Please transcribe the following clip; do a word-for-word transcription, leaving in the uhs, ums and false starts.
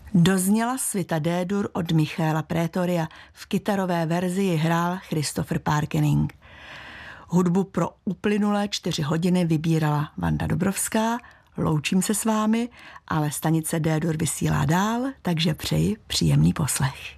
Dozněla svita D-dur od Michaela Praetoria, v kytarové verzi ji hrál Christopher Parkening. Hudbu pro uplynulé čtyři hodiny vybírala Vanda Dobrovská. Loučím se s vámi, ale stanice D-dur vysílá dál, takže přeji příjemný poslech.